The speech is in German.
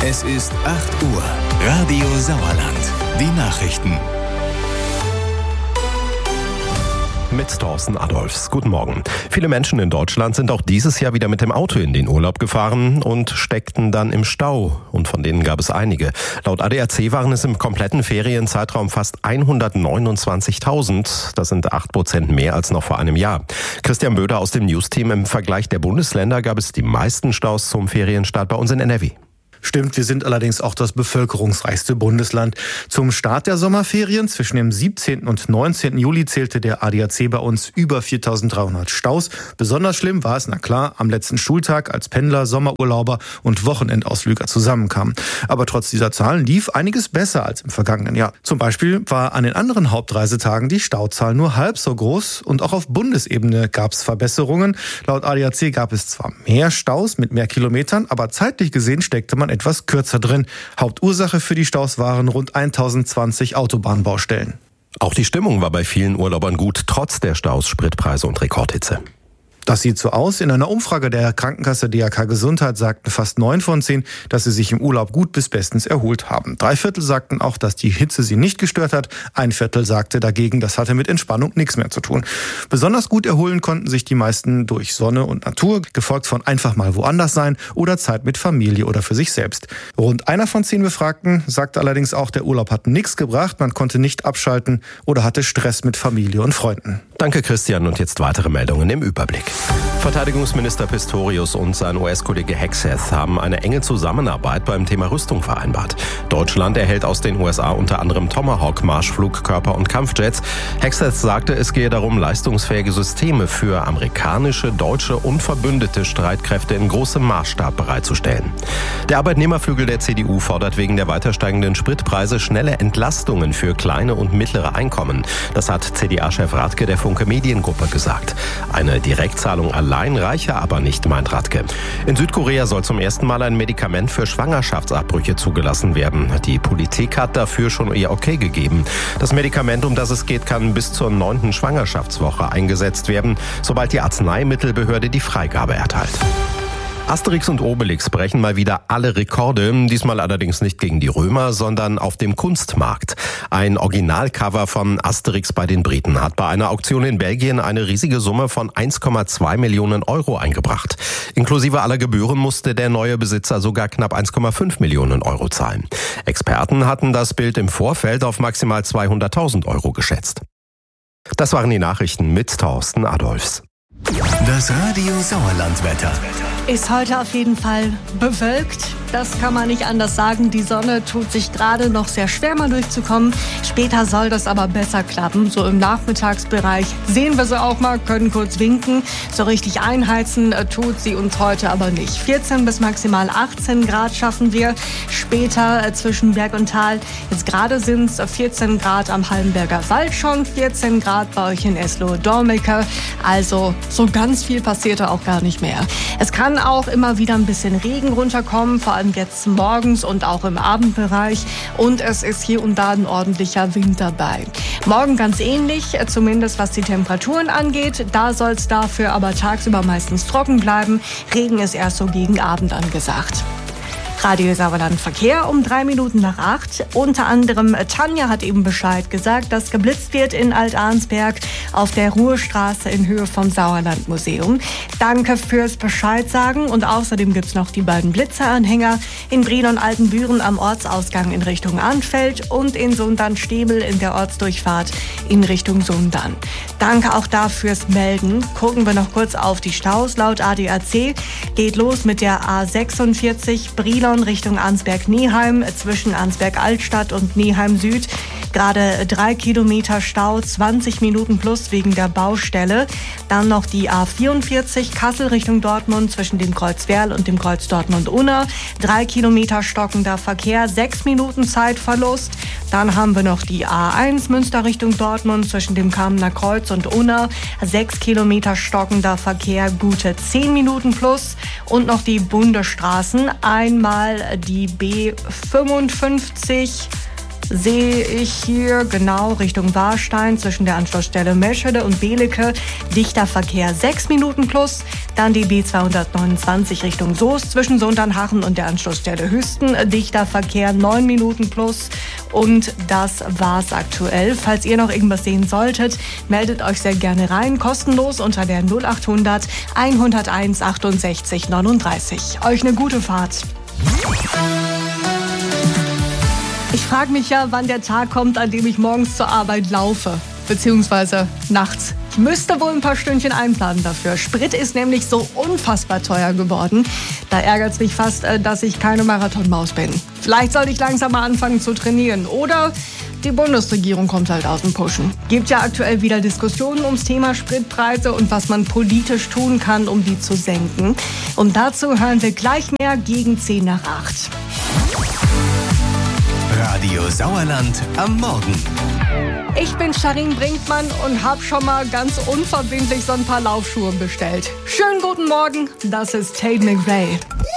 Es ist 8 Uhr. Radio Sauerland. Die Nachrichten. Mit Thorsten Adolfs. Guten Morgen. Viele Menschen in Deutschland sind auch dieses Jahr wieder mit dem Auto in den Urlaub gefahren und steckten dann im Stau. Und von denen gab es einige. Laut ADAC waren es im kompletten Ferienzeitraum fast 129.000. Das sind 8% mehr als noch vor einem Jahr. Christian Böder aus dem News-Team: Im Vergleich der Bundesländer gab es die meisten Staus zum Ferienstart bei uns in NRW. Stimmt, wir sind allerdings auch das bevölkerungsreichste Bundesland. Zum Start der Sommerferien zwischen dem 17. und 19. Juli zählte der ADAC bei uns über 4.300 Staus. Besonders schlimm war es, na klar, am letzten Schultag, als Pendler, Sommerurlauber und Wochenendausflüger zusammenkamen. Aber trotz dieser Zahlen lief einiges besser als im vergangenen Jahr. Zum Beispiel war an den anderen Hauptreisetagen die Stauzahl nur halb so groß und auch auf Bundesebene gab es Verbesserungen. Laut ADAC gab es zwar mehr Staus mit mehr Kilometern, aber zeitlich gesehen steckte man etwas kürzer drin. Hauptursache für die Staus waren rund 1020 Autobahnbaustellen. Auch die Stimmung war bei vielen Urlaubern gut, trotz der Staus, Spritpreise und Rekordhitze. Das sieht so aus. In einer Umfrage der Krankenkasse DRK Gesundheit sagten fast 9 von 10, dass sie sich im Urlaub gut bis bestens erholt haben. 3/4 sagten auch, dass die Hitze sie nicht gestört hat. 1/4 sagte dagegen, das hatte mit Entspannung nichts mehr zu tun. Besonders gut erholen konnten sich die meisten durch Sonne und Natur, gefolgt von einfach mal woanders sein oder Zeit mit Familie oder für sich selbst. Rund 1 von 10 Befragten sagte allerdings auch, der Urlaub hat nichts gebracht, man konnte nicht abschalten oder hatte Stress mit Familie und Freunden. Danke, Christian. Und jetzt weitere Meldungen im Überblick. Verteidigungsminister Pistorius und sein US-Kollege Hegseth haben eine enge Zusammenarbeit beim Thema Rüstung vereinbart. Deutschland erhält aus den USA unter anderem Tomahawk-Marschflugkörper und Kampfjets. Hegseth sagte, es gehe darum, leistungsfähige Systeme für amerikanische, deutsche und verbündete Streitkräfte in großem Maßstab bereitzustellen. Der Arbeitnehmerflügel der CDU fordert wegen der weiter steigenden Spritpreise schnelle Entlastungen für kleine und mittlere Einkommen. Das hat CDA-Chef Radke der Funke Mediengruppe gesagt. Eine Direktzahlung allein reiche aber nicht, meint Radke. In Südkorea soll zum ersten Mal ein Medikament für Schwangerschaftsabbrüche zugelassen werden. Die Politik hat dafür schon ihr Okay gegeben. Das Medikament, um das es geht, kann bis zur 9. Schwangerschaftswoche eingesetzt werden, sobald die Arzneimittelbehörde die Freigabe erteilt. Asterix und Obelix brechen mal wieder alle Rekorde, diesmal allerdings nicht gegen die Römer, sondern auf dem Kunstmarkt. Ein Originalcover von Asterix bei den Briten hat bei einer Auktion in Belgien eine riesige Summe von 1,2 Millionen Euro eingebracht. Inklusive aller Gebühren musste der neue Besitzer sogar knapp 1,5 Millionen Euro zahlen. Experten hatten das Bild im Vorfeld auf maximal 200.000 Euro geschätzt. Das waren die Nachrichten mit Thorsten Adolfs. Das Radio Sauerland-Wetter. Ist heute auf jeden Fall bewölkt. Das kann man nicht anders sagen. Die Sonne tut sich gerade noch sehr schwer, mal durchzukommen. Später soll das aber besser klappen. So im Nachmittagsbereich sehen wir sie auch mal, können kurz winken. So richtig einheizen tut sie uns heute aber nicht. 14 bis maximal 18 Grad schaffen wir. Später zwischen Berg und Tal. Jetzt gerade sind es 14 Grad am Hallenberger Wald schon. 14 Grad bei euch in Eslohe-Dormicke. Also so ganz viel passiert da auch gar nicht mehr. Es kann auch immer wieder ein bisschen Regen runterkommen, vor allem jetzt morgens und auch im Abendbereich. Und es ist hier und da ein ordentlicher Wind dabei. Morgen ganz ähnlich, zumindest was die Temperaturen angeht. Da soll es dafür aber tagsüber meistens trocken bleiben. Regen ist erst so gegen Abend angesagt. Radio Sauerland Verkehr um 3 Minuten nach 8. Unter anderem Tanja hat eben Bescheid gesagt, dass geblitzt wird in Alt-Arnsberg auf der Ruhrstraße in Höhe vom Sauerlandmuseum. Danke fürs Bescheid sagen. Und außerdem gibt's noch die beiden Blitzeranhänger in Brilon-Altenbüren am Ortsausgang in Richtung Arnfeld und in Sundern-Stebel in der Ortsdurchfahrt in Richtung Sundern. Danke auch dafür's Melden. Gucken wir noch kurz auf die Staus. Laut ADAC geht los mit der A46 Brilon Richtung Arnsberg-Neheim zwischen Arnsberg-Altstadt und Neheim Süd. Gerade 3 Kilometer Stau, 20 Minuten plus wegen der Baustelle. Dann noch die A44 Kassel Richtung Dortmund zwischen dem Kreuz Werl und dem Kreuz Dortmund-Unna. 3 Kilometer stockender Verkehr, 6 Minuten Zeitverlust. Dann haben wir noch die A1 Münster Richtung Dortmund zwischen dem Kamener Kreuz und Unna. 6 Kilometer stockender Verkehr, gute 10 Minuten plus. Und noch die Bundesstraßen. Einmal die B55 sehe ich hier genau Richtung Warstein zwischen der Anschlussstelle Meschede und Belecke. Dichter Verkehr 6 Minuten plus. Dann die B229 Richtung Soest zwischen Sundernhachen und der Anschlussstelle Hüsten. Dichter Verkehr 9 Minuten plus. Und das war's aktuell. Falls ihr noch irgendwas sehen solltet, meldet euch sehr gerne rein. Kostenlos unter der 0800 101 68 39. Euch eine gute Fahrt. Ich frage mich ja, wann der Tag kommt, an dem ich morgens zur Arbeit laufe, beziehungsweise nachts. Ich müsste wohl ein paar Stündchen einplanen dafür. Sprit ist nämlich so unfassbar teuer geworden. Da ärgert es mich fast, dass ich keine Marathonmaus bin. Vielleicht sollte ich langsam mal anfangen zu trainieren. Oder die Bundesregierung kommt halt aus dem Pushen. Gibt ja aktuell wieder Diskussionen ums Thema Spritpreise und was man politisch tun kann, um die zu senken. Und dazu hören wir gleich mehr gegen 10 nach 8. Radio Sauerland am Morgen. Ich bin Charin Brinkmann und habe schon mal ganz unverbindlich so ein paar Laufschuhe bestellt. Schönen guten Morgen, das ist Tate McRae.